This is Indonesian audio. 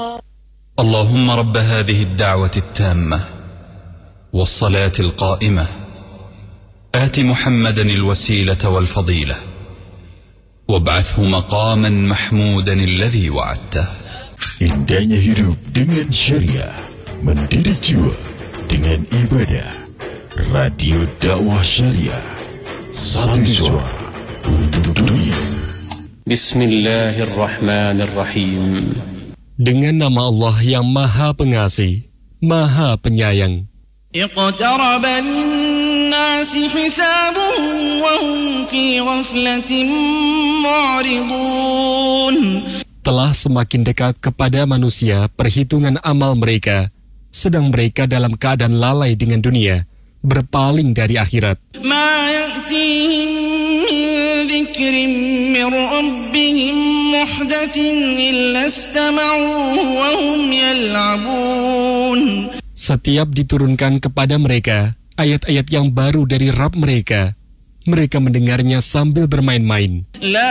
اللهم رب هذه الدعوة التامة والصلاة القائمة آت محمدا الوسيلة والفضيلة وابعثه مقاما محمودا الذي وعدته. Indahnya hidup dengan syariah, mendidik jiwa dengan ibadah. Radio Dakwah Syariah, satu suara untuk dunia. Bismillahirrahmanirrahim. Dengan nama Allah yang Maha Pengasih, Maha Penyayang. Iqtaraba lin-nasi hisabuhum wa hum fi ghaflatin mu'ridun. Telah semakin dekat kepada manusia perhitungan amal mereka, sedang mereka dalam keadaan lalai dengan dunia, berpaling dari akhirat. Ma ya'tihim min dzikrin min rabbihim muhdatsin illa istama'uhu wa hum yal'abun. Setiap diturunkan kepada mereka ayat-ayat yang baru dari Rabb mereka, mereka mendengarnya sambil bermain-main.